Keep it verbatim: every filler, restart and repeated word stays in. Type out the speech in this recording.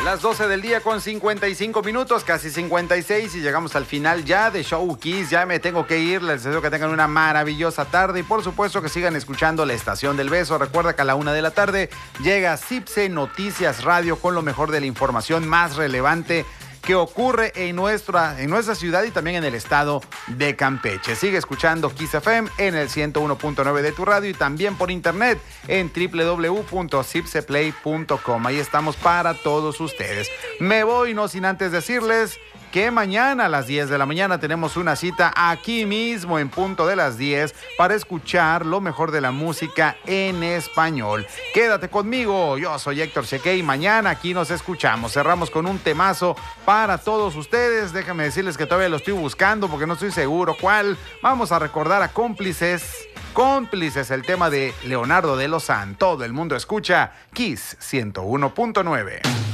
Las doce del día con cincuenta y cinco minutos, casi cincuenta y seis, y llegamos al final ya de Show Kiss. Ya me tengo que ir, les deseo que tengan una maravillosa tarde y por supuesto que sigan escuchando la Estación del Beso. Recuerda que a la una de la tarde llega CIPSE Noticias Radio con lo mejor de la información más relevante que ocurre en nuestra, en nuestra ciudad y también en el estado de Campeche. Sigue escuchando Kiss F M en el ciento uno punto nueve de tu radio y también por internet en doble u doble u doble u punto cipseplay punto com. Ahí estamos para todos ustedes. Me voy no sin antes decirles que mañana a las diez de la mañana tenemos una cita aquí mismo en punto de las diez para escuchar lo mejor de la música en español. Quédate conmigo, yo soy Héctor Cheque y mañana aquí nos escuchamos. Cerramos con un temazo para todos ustedes. Déjenme decirles que todavía lo estoy buscando porque no estoy seguro cuál. Vamos a recordar a Cómplices. Cómplices, el tema de Leonardo de Lozán. Todo el mundo escucha Kiss ciento uno punto nueve.